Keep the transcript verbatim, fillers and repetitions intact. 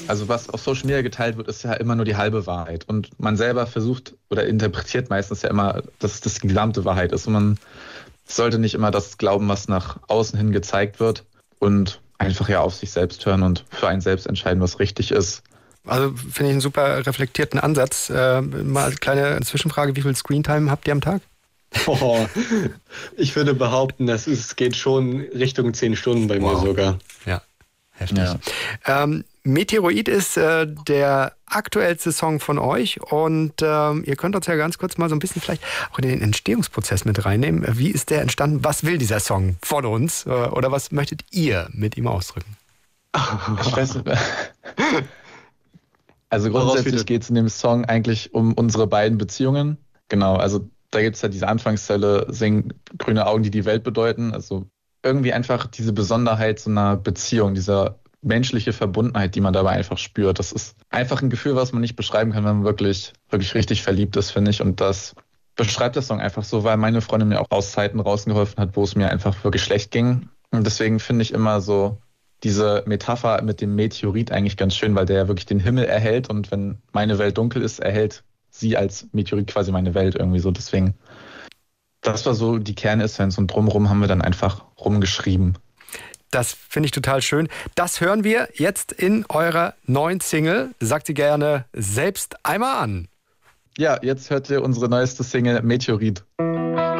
Also was auf Social Media geteilt wird, ist ja immer nur die halbe Wahrheit. Und man selber versucht oder interpretiert meistens ja immer, dass das die gesamte Wahrheit ist. Und man sollte nicht immer das glauben, was nach außen hin gezeigt wird. Und einfach ja auf sich selbst hören und für einen selbst entscheiden, was richtig ist. Also finde ich einen super reflektierten Ansatz. Äh, mal als kleine Zwischenfrage, wie viel Screentime habt ihr am Tag? Oh, ich würde behaupten, das ist, geht schon Richtung zehn Stunden bei wow. mir sogar. Ja, heftig. Ja. Ähm, Meteoroid ist äh, der aktuellste Song von euch und ähm, ihr könnt uns ja ganz kurz mal so ein bisschen vielleicht auch in den Entstehungsprozess mit reinnehmen. Wie ist der entstanden? Was will dieser Song von uns? Äh, oder was möchtet ihr mit ihm ausdrücken? Ich weiß nicht. Also grundsätzlich geht es in dem Song eigentlich um unsere beiden Beziehungen. Genau, also da gibt es ja diese Anfangszeile, sing grüne Augen, die die Welt bedeuten. Also irgendwie einfach diese Besonderheit so einer Beziehung, dieser menschliche Verbundenheit, die man dabei einfach spürt. Das ist einfach ein Gefühl, was man nicht beschreiben kann, wenn man wirklich, wirklich richtig verliebt ist, finde ich. Und das beschreibt der Song einfach so, weil meine Freundin mir auch aus Zeiten rausgeholfen hat, wo es mir einfach wirklich schlecht ging. Und deswegen finde ich immer so diese Metapher mit dem Meteorit eigentlich ganz schön, weil der ja wirklich den Himmel erhält. Und wenn meine Welt dunkel ist, erhält sie als Meteorit quasi meine Welt irgendwie so. Deswegen, das war so die Kernessenz. Und drumherum haben wir dann einfach rumgeschrieben. Das finde ich total schön. Das hören wir jetzt in eurer neuen Single. Sagt sie gerne selbst einmal an. Ja, jetzt hört ihr unsere neueste Single Meteorit.